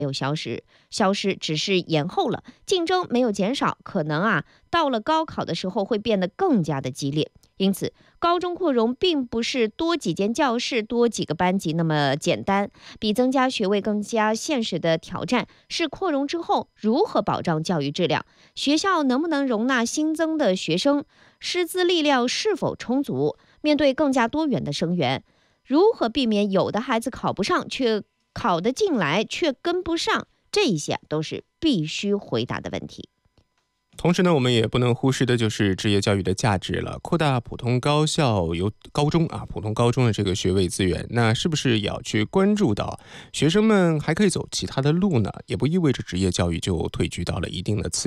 有消失只是延后了，竞争没有减少，可能到了高考的时候会变得更加的激烈。因此，高中扩容并不是多几间教室、多几个班级那么简单，比增加学位更加现实的挑战是扩容之后如何保障教育质量，学校能不能容纳新增的学生，师资力量是否充足，面对更加多元的生源，如何避免有的孩子考不上却考得进来却跟不上，这一些都是必须回答的问题。 同时呢，我们也不能忽视的就是职业教育的价值了。扩大普通高校由普通高中的这个学位资源，那是不是也要去关注到学生们还可以走其他的路呢？也不意味着职业教育就退居到了一定的次